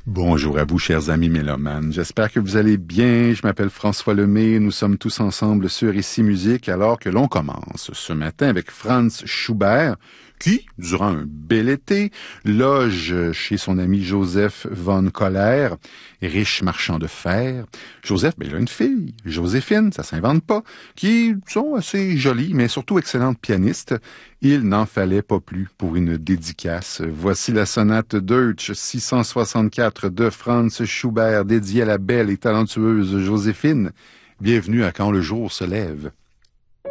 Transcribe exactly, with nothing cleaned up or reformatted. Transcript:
Bonjour à vous, chers amis mélomanes. J'espère que vous allez bien. Je m'appelle François Lemay. Nous sommes tous ensemble sur Ici Musique alors que l'on commence ce matin avec Franz Schubert qui, durant un bel été, loge chez son ami Joseph von Kohler, riche marchand de fer. Joseph, ben, il a une fille, Joséphine, ça s'invente pas, qui sont assez jolies, mais surtout excellentes pianistes. Il n'en fallait pas plus pour une dédicace. Voici la sonate Deutsch six cent soixante-quatre de Franz Schubert dédiée à la belle et talentueuse Joséphine. Bienvenue à Quand le jour se lève.